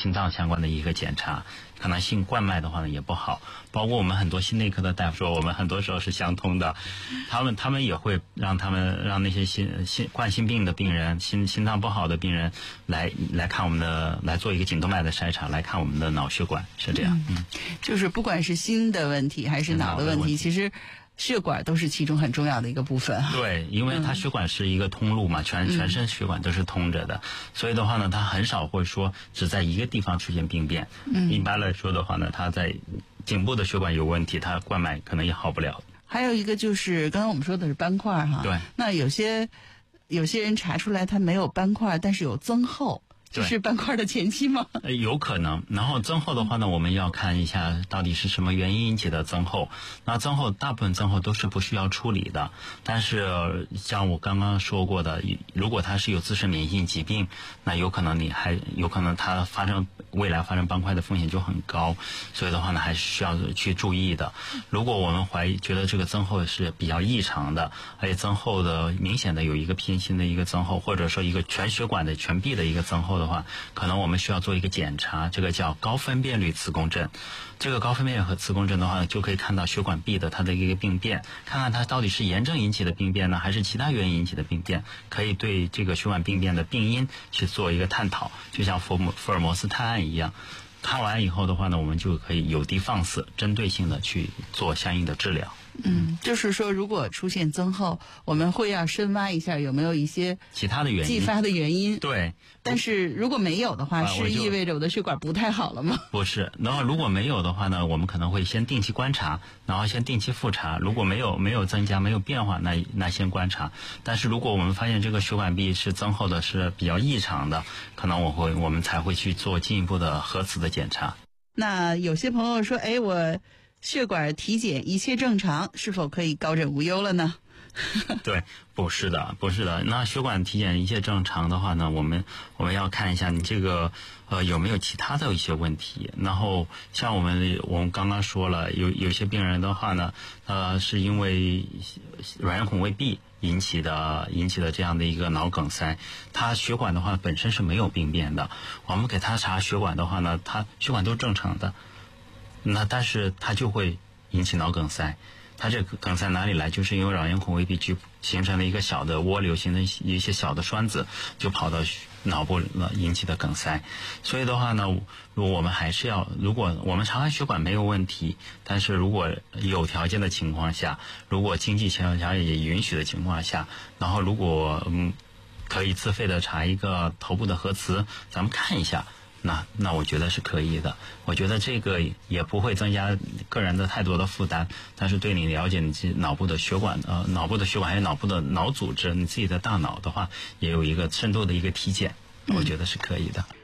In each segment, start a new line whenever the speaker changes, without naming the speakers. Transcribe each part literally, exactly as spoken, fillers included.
心脏相关的一个检查，可能心冠脉的话呢也不好。包括我们很多心内科的大夫说，我们很多时候是相通的，他们他们也会让他们让那些心心冠心病的病人、心心脏不好的病人来来看我们的，来做一个颈动脉的筛查，来看我们的脑血管，是这样。嗯，
嗯就是不管是心的问题还是脑的问题，
问题
其实血管都是其中很重要的一个部分。
对，因为它血管是一个通路嘛，全全身血管都是通着的，所以的话呢，它很少会说只在一个地方出现病变。嗯，一般来说的话呢，它在颈部的血管有问题，它冠脉可能也好不了。
还有一个就是刚刚我们说的是斑块哈，
对，
那有些有些人查出来他没有斑块，但是有增厚。这是斑块的前期吗？
呃，有可能。然后增厚的话呢，我们要看一下到底是什么原因引起的增厚。那增厚大部分增厚都是不需要处理的，但是像我刚刚说过的，如果它是有自身免疫性疾病，那有可能你还有可能它发生未来发生斑块的风险就很高，所以的话呢，还是需要去注意的。如果我们怀疑觉得这个增厚是比较异常的，而且增厚的明显的有一个偏心的一个增厚，或者说一个全血管的全壁的一个增厚的话，可能我们需要做一个检查，这个叫高分辨率磁共振。这个高分辨率和磁共振的话，就可以看到血管壁的它的一个病变，看看它到底是炎症引起的病变呢，还是其他原因引起的病变，可以对这个血管病变的病因去做一个探讨，就像福尔福尔摩斯探案一样。看完以后的话呢，我们就可以有的放矢，针对性的去做相应的治疗。
嗯，就是说，如果出现增厚，我们会要深挖一下有没有一些
其他的原因
继发的原因。
对，
但是如果没有的话，是意味着我的血管不太好了吗？
不是，然后如果没有的话呢，我们可能会先定期观察，然后先定期复查。如果没有没有增加没有变化，那那先观察。但是如果我们发现这个血管壁是增厚的，是比较异常的，可能我会我们才会去做进一步的核磁的检查。
那有些朋友说，哎，我血管体检一切正常，是否可以高枕无忧了呢？
对，不是的，不是的。那血管体检一切正常的话呢，我们我们要看一下你这个呃有没有其他的一些问题。然后像我们我们刚刚说了，有有些病人的话呢，呃是因为软圆孔未闭引起的引起的这样的一个脑梗塞，他血管的话本身是没有病变的，我们给他查血管的话呢，他血管都是正常的，那但是他就会引起脑梗塞。它这个梗塞哪里来？就是因为软圆孔未闭局形成了一个小的涡流，形成一些小的栓子，就跑到脑部了，引起的梗塞。所以的话呢，如果我们还是要，如果我们查看血管没有问题，但是如果有条件的情况下，如果经济条件也允许的情况下，然后如果嗯可以自费的查一个头部的核磁，咱们看一下。那那我觉得是可以的，我觉得这个也不会增加个人的太多的负担，但是对你了解你自己脑部的血管呃脑部的血管还有脑部的脑组织，你自己的大脑的话，也有一个深度的一个体检，我觉得是可以的。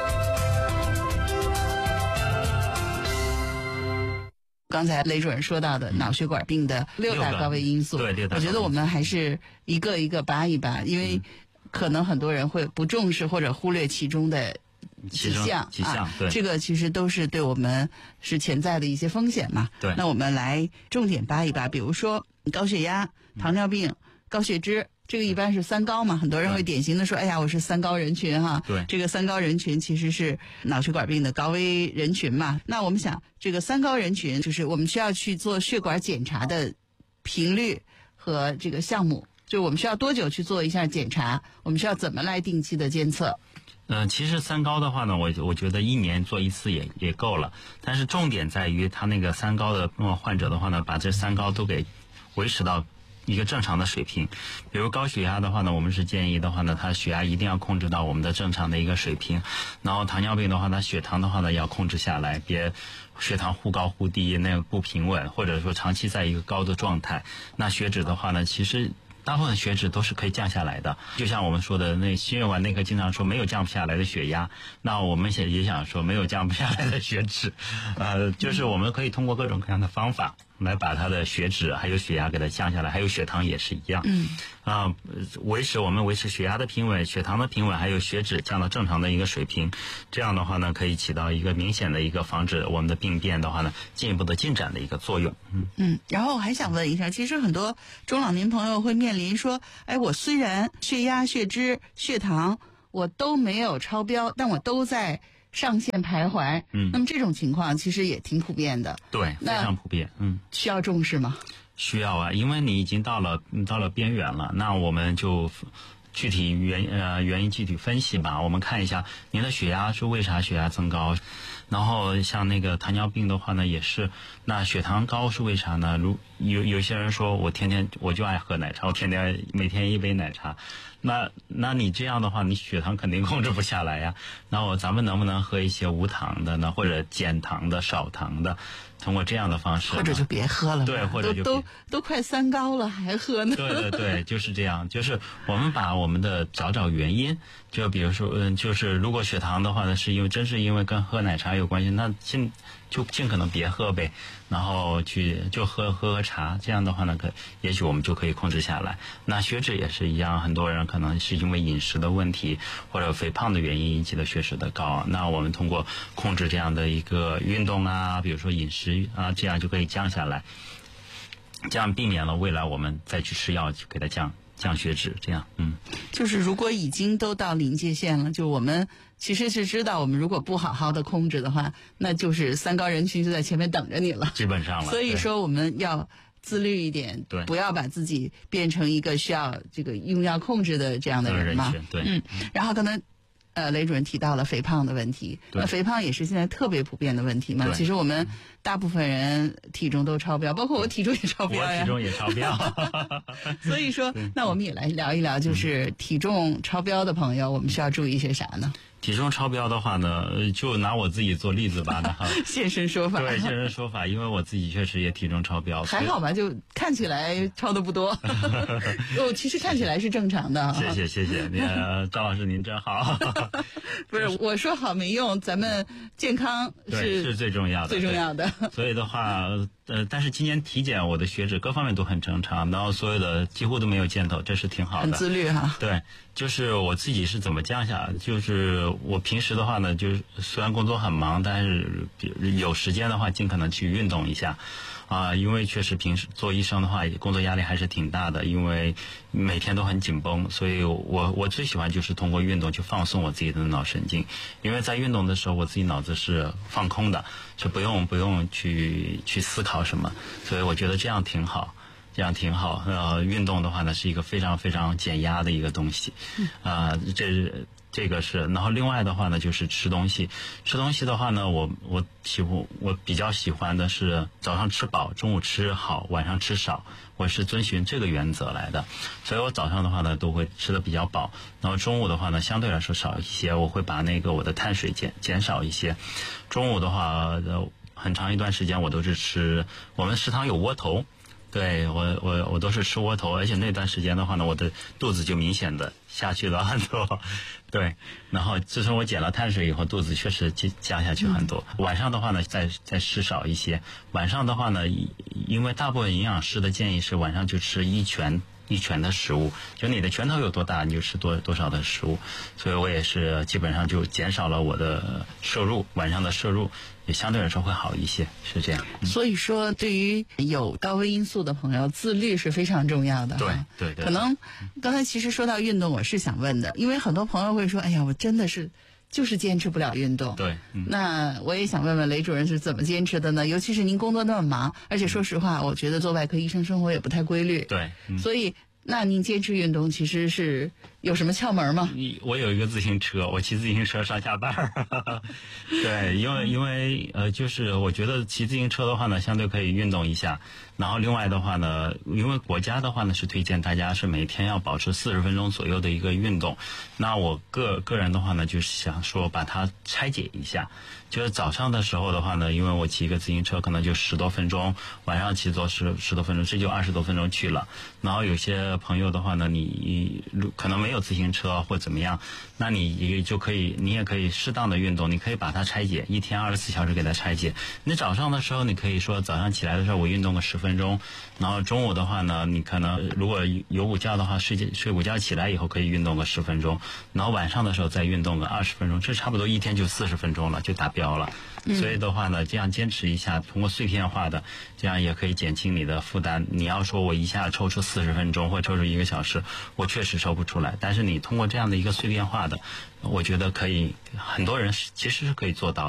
刚才雷主任说到的脑血管病的六大高危因素，
对，六大高危因素，
我觉得我们还是一个一个扒一扒，因为可能很多人会不重视或者忽略其中的几项，
几项、
啊，
对，
这个其实都是对我们是潜在的一些风险嘛。
对，
那我们来重点扒一扒，比如说高血压、糖尿病、高血脂，这个一般是三高嘛，很多人会典型的说，哎呀，我是三高人群哈。
对，
这个三高人群其实是脑血管病的高危人群嘛。那我们想，这个三高人群就是我们需要去做血管检查的频率和这个项目，就我们需要多久去做一下检查，我们需要怎么来定期的监测。
呃，其实三高的话呢，我我觉得一年做一次也也够了。但是重点在于他那个三高的患者的话呢，把这三高都给维持到一个正常的水平。比如高血压的话呢，我们是建议的话呢，他血压一定要控制到我们的正常的一个水平。然后糖尿病的话，他血糖的话呢要控制下来，别血糖忽高忽低，那个不平稳，或者说长期在一个高的状态。那血脂的话呢，其实大部分血脂都是可以降下来的，就像我们说的，那心血管内科经常说没有降不下来的血压，那我们也想说没有降不下来的血脂，呃，就是我们可以通过各种各样的方法来把它的血脂还有血压给它降下来，还有血糖也是一样。
嗯，
啊，维持我们维持血压的平稳、血糖的平稳，还有血脂降到正常的一个水平，这样的话呢，可以起到一个明显的一个防止我们的病变的话呢，进一步的进展的一个作用。嗯
嗯，然后我还想问一下，其实很多中老年朋友会面临说，哎，我虽然血压、血脂、血糖我都没有超标，但我都在上限徘徊。
嗯，
那么这种情况其实也挺普遍的。
对，非常普遍。嗯，
需要重视吗？
需要啊，因为你已经到了到了边缘了，那我们就具体原呃原因具体分析吧。我们看一下您的血压是为啥血压增高，然后像那个糖尿病的话呢，也是，那血糖高是为啥呢？如有有些人说我天天我就爱喝奶茶，我天天每天一杯奶茶，那那你这样的话，你血糖肯定控制不下来呀。那我咱们能不能喝一些无糖的呢，或者减糖的、少糖的？通过这样的方式，
或者就别喝了，
对，或者就
都都都快三高了还喝呢。
对对对，就是这样，就是我们把我们的找找原因，就比如说，嗯，就是如果血糖的话呢，是因为真是因为跟喝奶茶有关系，那尽就尽可能别喝呗，然后去就喝喝喝茶，这样的话呢，可也许我们就可以控制下来。那血脂也是一样，很多人可能是因为饮食的问题或者肥胖的原因引起的血脂的高，那我们通过控制这样的一个运动啊，比如说饮食啊，这样就可以降下来，这样避免了未来我们再去吃药去给它降降血脂，这样。嗯，
就是如果已经都到临界线了，就我们其实是知道，我们如果不好好的控制的话，那就是三高人群就在前面等着你了，
基本上了。
所以说我们要自律一点，
对，
不要把自己变成一个需要这个用药控制的这样的人嘛。
对，
嗯，然后可能。呃，雷主任提到了肥胖的问题，那肥胖也是现在特别普遍的问题嘛。其实我们大部分人体重都超标，包括我体重也超标呀。
我体重也超标。
所以说，那我们也来聊一聊，就是体重超标的朋友，我们需要注意些啥呢？
体重超标的话呢，就拿我自己做例子吧。
现身说法。
对，现身说法，因为我自己确实也体重超标。
还好吧，就看起来超的不多。哦，其实看起来是正常的。
谢谢谢谢，您张老师您真好。
不是我说好没用，咱们健康是
是最重要的，
最重要的。
所以的话，呃，但是今年体检我的血脂各方面都很正常，然后所有的几乎都没有箭头，这是挺好的。
很自律哈。
对，就是我自己是怎么降下，就是我平时的话呢，就是虽然工作很忙，但是有时间的话，尽可能去运动一下。啊，因为确实平时做医生的话，工作压力还是挺大的，因为每天都很紧绷，所以我我最喜欢就是通过运动去放松我自己的脑神经，因为在运动的时候，我自己脑子是放空的，是不用不用去去思考什么，所以我觉得这样挺好。这样挺好。呃，运动的话呢，是一个非常非常减压的一个东西。啊、呃，这这个是。然后另外的话呢，就是吃东西。吃东西的话呢，我我喜欢我比较喜欢的是早上吃饱，中午吃好，晚上吃少。我是遵循这个原则来的，所以我早上的话呢都会吃的比较饱，然后中午的话呢相对来说少一些，我会把那个我的碳水减减少一些。中午的话，呃，很长一段时间我都是吃，我们食堂有窝头。对，我我我都是吃窝头，而且那段时间的话呢，我的肚子就明显的下去了很多。对，然后自从我减了碳水以后，肚子确实降下去很多。嗯、晚上的话呢，再再吃少一些。晚上的话呢，因为大部分营养师的建议是晚上就吃一拳一拳的食物，就你的拳头有多大，你就吃多多少的食物。所以我也是基本上就减少了我的摄入，晚上的摄入。也相对来说会好一些，是这样。
嗯、所以说，对于有高危因素的朋友，自律是非常重要的。
对对对。
可能刚才其实说到运动，我是想问的，因为很多朋友会说：“哎呀，我真的是就是坚持不了运动。”
对。
嗯、那我也想问问雷主任是怎么坚持的呢？尤其是您工作那么忙，而且说实话，我觉得做外科医生生活也不太规律。
对。嗯、
所以，那您坚持运动其实是有什么窍门吗？
我有一个自行车，我骑自行车上下班。对，因为因为呃，就是我觉得骑自行车的话呢，相对可以运动一下。然后另外的话呢，因为国家的话呢是推荐大家是每天要保持四十分钟左右的一个运动。那我个个人的话呢，就是想说把它拆解一下。就是早上的时候的话呢，因为我骑一个自行车可能就十多分钟，晚上骑坐十十多分钟，这就二十多分钟去了。然后有些朋友的话呢，你可能没有自行车或怎么样，那你也就可以，你也可以适当的运动，你可以把它拆解，一天二十四小时给它拆解。你早上的时候，你可以说早上起来的时候我运动个十分钟，然后中午的话呢，你可能如果有午觉的话，睡睡午觉起来以后可以运动个十分钟，然后晚上的时候再运动个二十分钟，这差不多一天就四十分钟了，就达标了。所以的话呢，这样坚持一下，通过碎片化的，这样也可以减轻你的负担。你要说我一下抽出四十分钟或抽出一个小时，我确实抽不出来。 但是你通过这样的一个碎片化的，我觉得可以，很多人是其实是可以做到的。